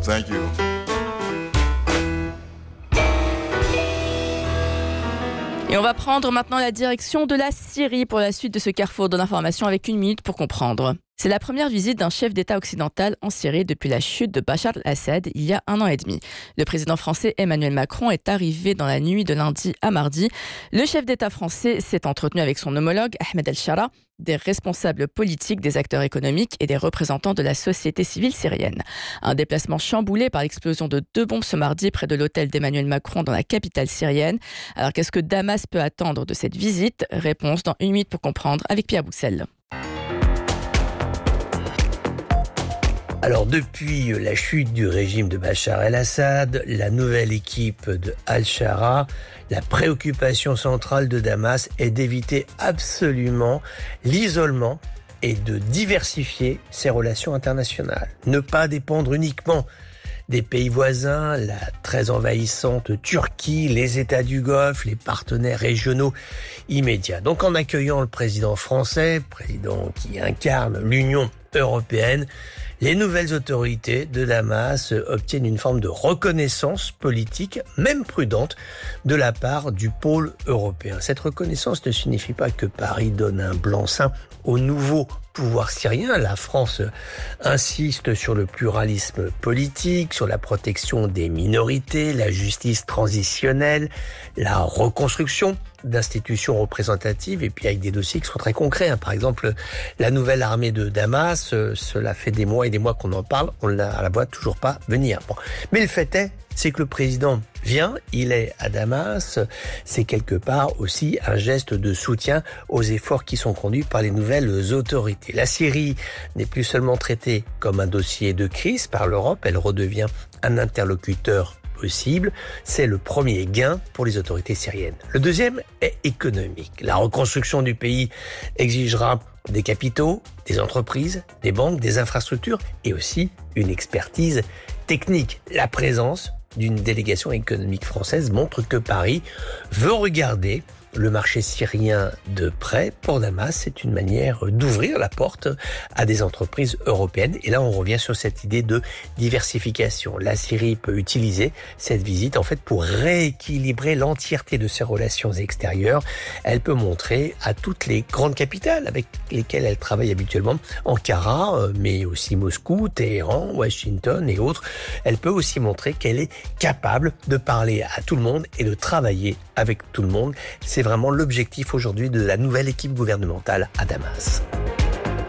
Thank you. Et on va prendre maintenant la direction de la Syrie pour la suite de ce carrefour de l'information avec 1 minute pour comprendre. C'est la première visite d'un chef d'État occidental en Syrie depuis la chute de Bachar al-Assad il y a 1 an et demi. Le président français Emmanuel Macron est arrivé dans la nuit de lundi à mardi. Le chef d'État français s'est entretenu avec son homologue Ahmed El-Shara, des responsables politiques, des acteurs économiques et des représentants de la société civile syrienne. Un déplacement chamboulé par l'explosion de 2 bombes ce mardi près de l'hôtel d'Emmanuel Macron dans la capitale syrienne. Alors qu'est-ce que Damas peut attendre de cette visite ? Réponse dans 1 minute pour comprendre avec Pierre Bouxel. Alors depuis la chute du régime de Bachar el-Assad, la nouvelle équipe de Al-Shara, la préoccupation centrale de Damas est d'éviter absolument l'isolement et de diversifier ses relations internationales. Ne pas dépendre uniquement des pays voisins, la très envahissante Turquie, les États du Golfe, les partenaires régionaux immédiats. Donc en accueillant le président français, président qui incarne l'Union européenne, les nouvelles autorités de Damas obtiennent une forme de reconnaissance politique, même prudente, de la part du pôle européen. Cette reconnaissance ne signifie pas que Paris donne un blanc-seing au nouveau pouvoir syrien. La France insiste sur le pluralisme politique, sur la protection des minorités, la justice transitionnelle, la reconstruction d'institutions représentatives et puis avec des dossiers qui sont très concrets. Par exemple, la nouvelle armée de Damas, cela fait des mois et des mois qu'on en parle, on la voit toujours pas venir. Bon. Mais le fait est, c'est que le président vient, il est à Damas, c'est quelque part aussi un geste de soutien aux efforts qui sont conduits par les nouvelles autorités. La Syrie n'est plus seulement traitée comme un dossier de crise par l'Europe, elle redevient un interlocuteur possible. C'est le premier gain pour les autorités syriennes. Le deuxième est économique. La reconstruction du pays exigera des capitaux, des entreprises, des banques, des infrastructures et aussi une expertise technique. La présence d'une délégation économique française montre que Paris veut regarder le marché syrien de près. Pour Damas, c'est une manière d'ouvrir la porte à des entreprises européennes. Et là, on revient sur cette idée de diversification. La Syrie peut utiliser cette visite en fait pour rééquilibrer l'entièreté de ses relations extérieures. Elle peut montrer à toutes les grandes capitales avec lesquelles elle travaille habituellement, Ankara, mais aussi Moscou, Téhéran, Washington et autres. Elle peut aussi montrer qu'elle est capable de parler à tout le monde et de travailler avec tout le monde. C'est vraiment l'objectif aujourd'hui de la nouvelle équipe gouvernementale à Damas.